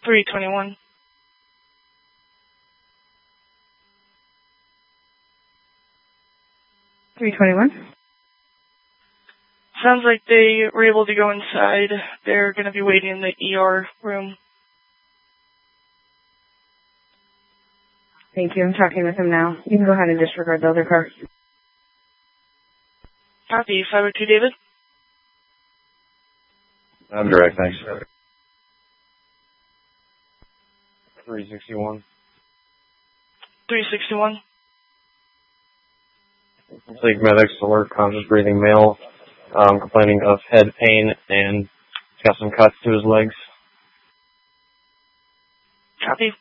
321. Sounds like they were able to go inside. They're going to be waiting in the ER room. Thank you. I'm talking with him now. You can go ahead and disregard the other car. Copy. 502 David? I'm direct, thanks. 361. 361. League medics alert, conscious breathing male, complaining of head pain and got some cuts to his legs. Copy.